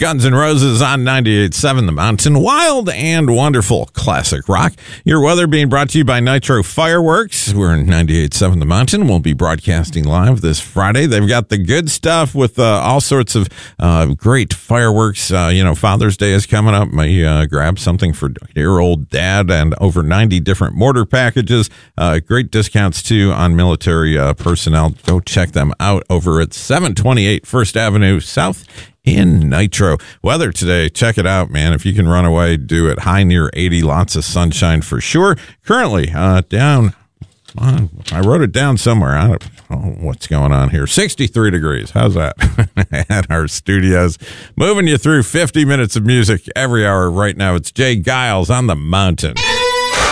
Guns N' Roses on 98.7 The Mountain. Wild and wonderful classic rock. Your weather being brought to you by Nitro Fireworks. We're in 98.7 The Mountain. We'll be broadcasting live this Friday. They've got the good stuff with all sorts of great fireworks. Father's Day is coming up. May grab something for dear old dad, and over 90 different mortar packages. Great discounts, too, on military personnel. Go check them out over at 728 First Avenue South in Nitro. Weather today, check it out, man. If you can run away, do it. High near 80, lots of sunshine for sure. Currently, down, I wrote it down somewhere. I don't know what's going on here. 63 degrees. How's that? At our studios. Moving you through 50 minutes of music every hour right now. It's Jay Giles on the Mountain.